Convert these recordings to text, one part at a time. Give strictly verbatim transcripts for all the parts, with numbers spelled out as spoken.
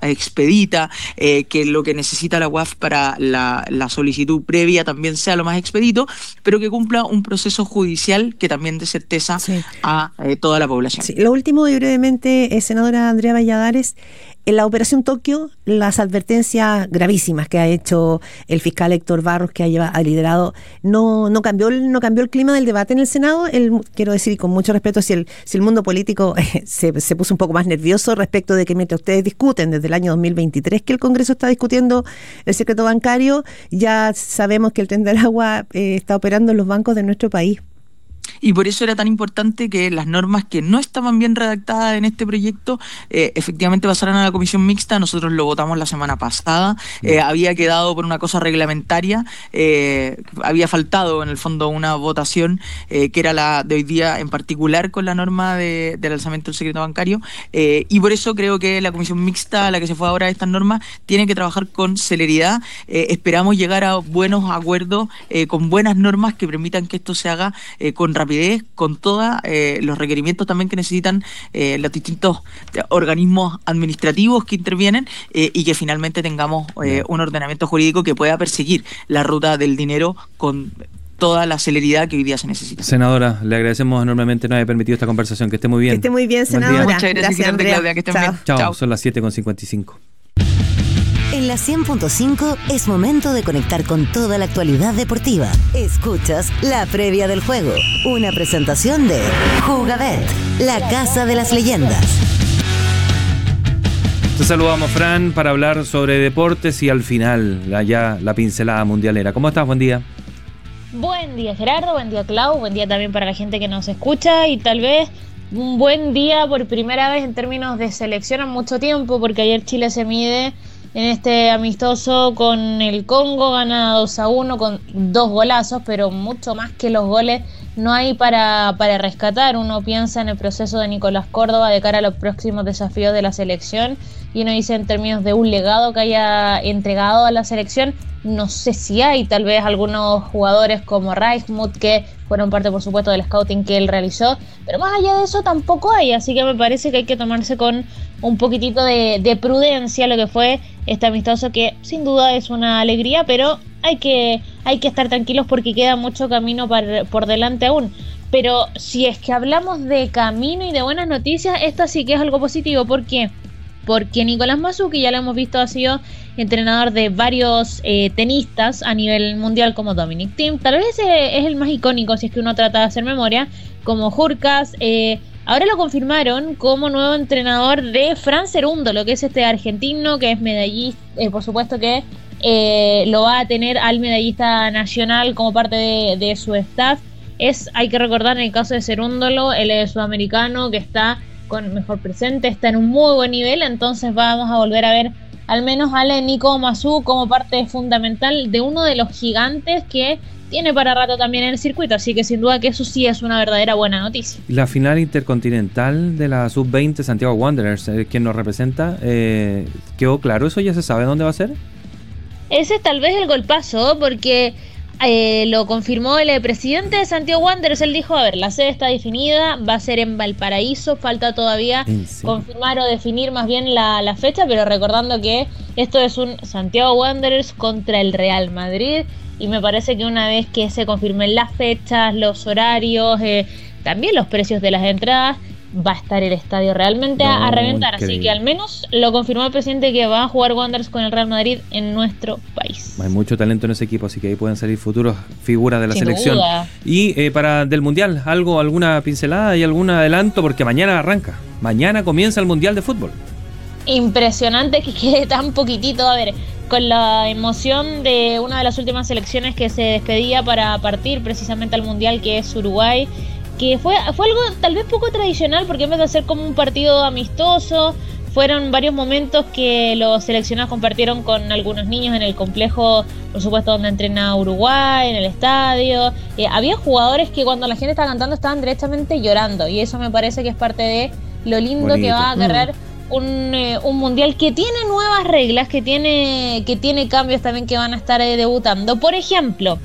expedita, eh, que lo que necesita la U A F para la, la solicitud previa también sea lo más expedito, pero que cumpla un proceso judicial que también dé certeza sí. a eh, toda la población. Sí. Lo último y brevemente, eh, senadora Andrea Valladares, en la Operación Tokio, las advertencias gravísimas que ha hecho el fiscal Héctor Barros, que ha, lleva, ha liderado, no, no, cambió el, no cambió el clima del debate en el Senado. El, quiero decir, con mucho respeto, si el, si el mundo político eh, se, se puso un poco más nervioso respecto de que mientras ustedes discuten desde el año dos mil veintitrés que el Congreso está discutiendo el secreto bancario, ya sabemos que el Tren del Agua eh, está operando en los bancos de nuestro país. Y por eso era tan importante que las normas que no estaban bien redactadas en este proyecto eh, efectivamente pasaran a la comisión mixta. Nosotros lo votamos la semana pasada. Eh, había quedado por una cosa reglamentaria, eh, había faltado en el fondo una votación eh, que era la de hoy día, en particular con la norma de, del alzamiento del secreto bancario, eh, y por eso creo que la comisión mixta a la que se fue ahora estas normas tiene que trabajar con celeridad. Eh, esperamos llegar a buenos acuerdos eh, con buenas normas que permitan que esto se haga eh, con rapidez, con todos eh, los requerimientos también que necesitan eh, los distintos organismos administrativos que intervienen eh, y que finalmente tengamos eh, un ordenamiento jurídico que pueda perseguir la ruta del dinero con toda la celeridad que hoy día se necesita. Senadora, le agradecemos enormemente nos haya permitido esta conversación. Que esté muy bien. Que esté muy bien, senadora. Muchas gracias, gracias Andrea. Claudia, que estén Chao. bien. Chao. Chao, son las siete con cincuenta y cinco. En la cien punto cinco es momento de conectar con toda la actualidad deportiva. Escuchas la previa del juego, una presentación de Jugabet, la casa de las leyendas. Te saludamos, Fran, para hablar sobre deportes y al final la, ya la pincelada mundialera. ¿Cómo estás? Buen día. Buen día, Gerardo, buen día, Clau, buen día también para la gente que nos escucha y tal vez un buen día por primera vez en términos de selección en mucho tiempo, porque ayer Chile se mide en este amistoso con el Congo, gana dos a uno con dos golazos, pero mucho más que los goles no hay para, para rescatar. Uno piensa en el proceso de Nicolás Córdoba de cara a los próximos desafíos de la selección y uno dice en términos de un legado que haya entregado a la selección, no sé si hay tal vez algunos jugadores como Reichmuth que fueron parte por supuesto del scouting que él realizó, pero más allá de eso tampoco hay, así que me parece que hay que tomarse con un poquitito de, de prudencia lo que fue este amistoso, que sin duda es una alegría, pero hay que, hay que estar tranquilos porque queda mucho camino para, por delante aún. Pero si es que hablamos de camino y de buenas noticias, esta sí que es algo positivo. ¿Por qué? Porque Nicolás Mazú, que ya lo hemos visto, ha sido entrenador de varios eh, tenistas a nivel mundial como Dominic Thiem, tal vez eh, es el más icónico si es que uno trata de hacer memoria, como Hurkacz. eh, ahora lo confirmaron como nuevo entrenador de Fran Cerúndolo, que es este argentino que es medallista, eh, por supuesto que eh, lo va a tener al medallista nacional como parte de, de su staff. Es, hay que recordar en el caso de Cerúndolo, él es sudamericano que está con mejor presente, está en un muy buen nivel, entonces vamos a volver a ver al menos a Nico Mazú como parte fundamental de uno de los gigantes que tiene para rato también en el circuito, así que sin duda que eso sí es una verdadera buena noticia. La final intercontinental de la sub veinte Santiago Wanderers, eh, quien nos representa, eh, ¿quedó claro eso? ¿Ya se sabe dónde va a ser? Ese es tal vez el golpazo, porque Eh, lo confirmó el presidente de Santiago Wanderers. Él dijo, a ver, la sede está definida, va a ser en Valparaíso, falta todavía confirmar o definir más bien la, la fecha, pero recordando que esto es un Santiago Wanderers contra el Real Madrid, y me parece que una vez que se confirmen las fechas, los horarios, eh, también los precios de las entradas, va a estar el estadio realmente no, a, a reventar, increíble. Así que al menos lo confirmó el presidente que va a jugar Wanderers con el Real Madrid en nuestro país. Hay mucho talento en ese equipo, así que ahí pueden salir futuros figuras de la Sin selección. duda. Y eh, para del Mundial, algo, alguna pincelada y algún adelanto, porque mañana arranca, mañana comienza el Mundial de Fútbol. Impresionante que quede tan poquitito, a ver, con la emoción de una de las últimas selecciones que se despedía para partir precisamente al Mundial, que es Uruguay, que fue, fue algo tal vez poco tradicional, porque en vez de ser como un partido amistoso, fueron varios momentos que los seleccionados compartieron con algunos niños en el complejo, por supuesto, donde entrena Uruguay, en el estadio. Eh, había jugadores que cuando la gente estaba cantando estaban directamente llorando, y eso me parece que es parte de lo lindo Bonito. que va a agarrar mm. un, eh, un mundial que tiene nuevas reglas, que tiene, que tiene cambios también que van a estar eh, debutando. Por ejemplo,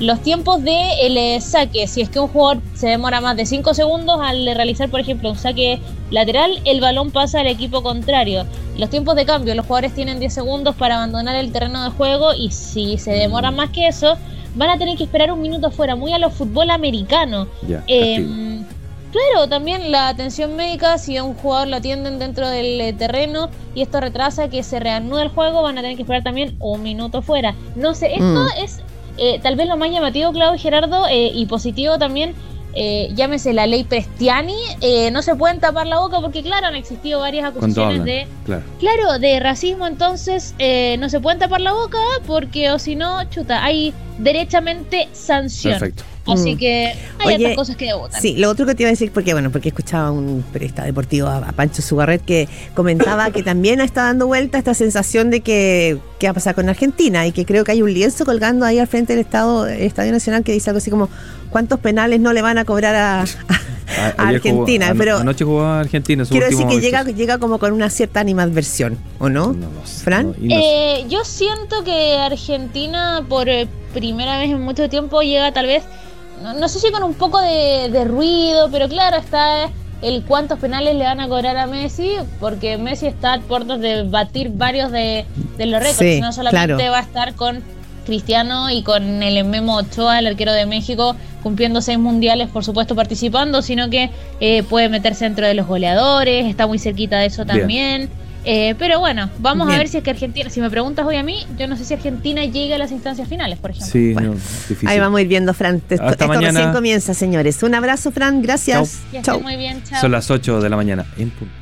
los tiempos de el saque. Si es que un jugador se demora más de cinco segundos al realizar, por ejemplo, un saque lateral, el balón pasa al equipo contrario. Los tiempos de cambio, los jugadores tienen diez segundos para abandonar el terreno de juego, y si se demoran más que eso, van a tener que esperar un minuto afuera, muy a lo fútbol americano. Ya, eh, claro, también la atención médica, si a un jugador lo atienden dentro del eh, terreno y esto retrasa que se reanude el juego, van a tener que esperar también un minuto fuera. No sé, esto mm. es eh, tal vez lo más llamativo, Claudio y Gerardo, eh, y positivo también. Eh, llámese la ley Prestiani, eh, no se pueden tapar la boca porque claro, han existido varias acusaciones de claro. claro, de racismo, entonces eh, no se pueden tapar la boca porque o si no, chuta, hay derechamente sanción. Perfecto. Así que hay otras cosas que debutan. Sí, lo otro que te iba a decir, porque bueno, porque escuchaba a un periodista deportivo, a, a Pancho Sugarret, que comentaba que también está dando vuelta esta sensación de que qué va a pasar con Argentina, y que creo que hay un lienzo colgando ahí al frente del Estado, el Estadio Nacional, que dice algo así como ¿cuántos penales no le van a cobrar a, a, a Argentina? Jugó, pero anoche jugó a Argentina. Quiero decir que llega, llega como con una cierta animadversión, ¿o no? No, no sé, ¿Fran? No, no eh, yo siento que Argentina por eh, primera vez en mucho tiempo llega tal vez, no, no sé si con un poco de, de ruido, pero claro, está el cuántos penales le van a cobrar a Messi, porque Messi está a puertas de batir varios de, de los récords, sí, no solamente claro. va a estar con Cristiano y con el Memo Ochoa, el arquero de México, cumpliendo seis mundiales, por supuesto participando, sino que eh, puede meterse dentro de los goleadores, está muy cerquita de eso también. Eh, pero bueno, vamos Bien. a ver si es que Argentina, si me preguntas hoy a mí, yo no sé si Argentina llega a las instancias finales, por ejemplo. Sí, bueno, no, difícil. Ahí vamos a ir viendo, Fran. Esto, Hasta esto mañana. Recién comienza, señores. Un abrazo, Fran, gracias. Chau. Chau. Muy bien, chao. Son las ocho de la mañana. En punto.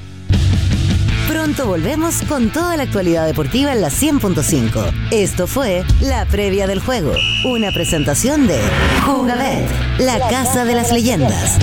Pronto volvemos con toda la actualidad deportiva en la cien punto cinco. Esto fue La Previa del Juego, una presentación de Jugabet, la casa de las leyendas.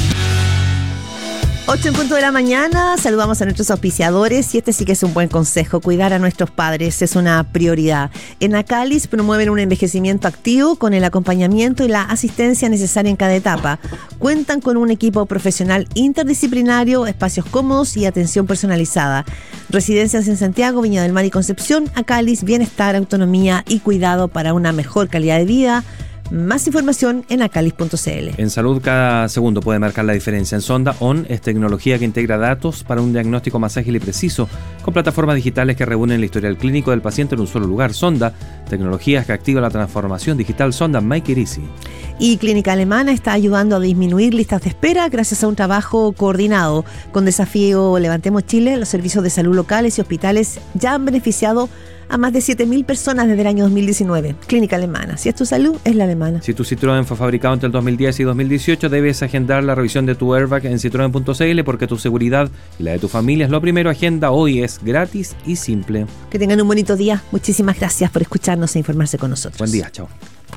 ocho en punto de la mañana, saludamos a nuestros auspiciadores y este sí que es un buen consejo, cuidar a nuestros padres es una prioridad. En Acalis promueven un envejecimiento activo con el acompañamiento y la asistencia necesaria en cada etapa. Cuentan con un equipo profesional interdisciplinario, espacios cómodos y atención personalizada. Residencias en Santiago, Viña del Mar y Concepción. Acalis, bienestar, autonomía y cuidado para una mejor calidad de vida. Más información en acalis punto c l. En salud, cada segundo puede marcar la diferencia. En Sonda On es tecnología que integra datos para un diagnóstico más ágil y preciso, con plataformas digitales que reúnen el historial clínico del paciente en un solo lugar. Sonda, tecnologías que activan la transformación digital. Sonda, make it easy. Y Clínica Alemana está ayudando a disminuir listas de espera gracias a un trabajo coordinado. Con Desafío Levantemos Chile, los servicios de salud locales y hospitales ya han beneficiado a más de siete mil personas desde el año dos mil diecinueve. Clínica Alemana. Si es tu salud, es la alemana. Si tu Citroën fue fabricado entre el dos mil diez y dos mil dieciocho, debes agendar la revisión de tu airbag en citroen punto c l porque tu seguridad y la de tu familia es lo primero. Agenda hoy, es gratis y simple. Que tengan un bonito día. Muchísimas gracias por escucharnos e informarse con nosotros. Buen día, chao.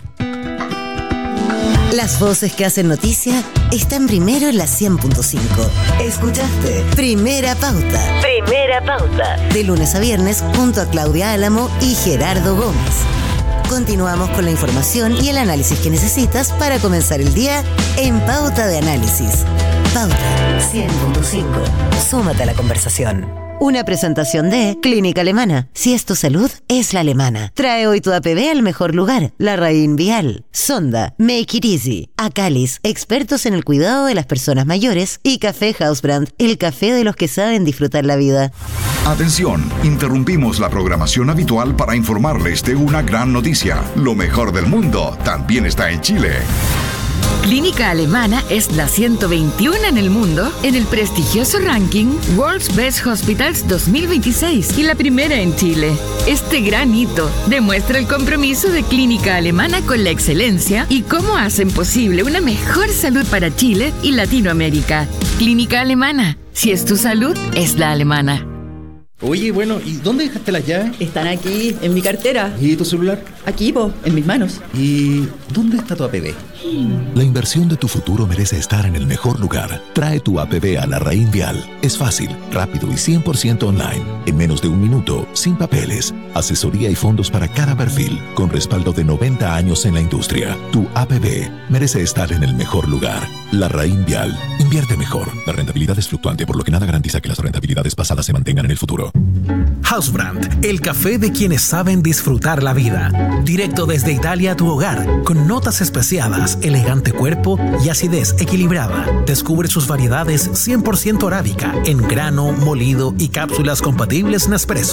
Las voces que hacen noticia están primero en la cien punto cinco. Escuchaste Primera Pauta. Primera Pauta. De lunes a viernes junto a Claudia Álamo y Gerardo Gómez. Continuamos con la información y el análisis que necesitas para comenzar el día en Pauta de Análisis. Pauta cien punto cinco. Súmate a la conversación. Una presentación de Clínica Alemana. Si es tu salud, es la alemana. Trae hoy tu A P B al mejor lugar. La Raín Vial. Sonda. Make it easy. Acalis. Expertos en el cuidado de las personas mayores. Y Café Housebrand. El café de los que saben disfrutar la vida. Atención. Interrumpimos la programación habitual para informarles de una gran noticia. Lo mejor del mundo también está en Chile. Clínica Alemana es la ciento veintiuno en el mundo en el prestigioso ranking World's Best Hospitals dos mil veintiséis y la primera en Chile. Este gran hito demuestra el compromiso de Clínica Alemana con la excelencia y cómo hacen posible una mejor salud para Chile y Latinoamérica. Clínica Alemana. Si es tu salud, es la alemana. Oye, bueno, ¿y dónde dejaste las llaves? Están aquí, en mi cartera. ¿Y tu celular? Aquí, po, en mis manos. ¿Y dónde está tu A P B? La inversión de tu futuro merece estar en el mejor lugar. Trae tu A P B a la Raín Vial. Es fácil, rápido y cien por ciento online. En menos de un minuto, sin papeles. Asesoría y fondos para cada perfil, con respaldo de noventa años en la industria. Tu A P B merece estar en el mejor lugar. La Raín Vial. Invierte mejor. La rentabilidad es fluctuante, por lo que nada garantiza que las rentabilidades pasadas se mantengan en el futuro. Housebrand, el café de quienes saben disfrutar la vida. Directo desde Italia a tu hogar, con notas especiadas, elegante cuerpo y acidez equilibrada. Descubre sus variedades cien por ciento arábica, en grano, molido y cápsulas compatibles Nespresso.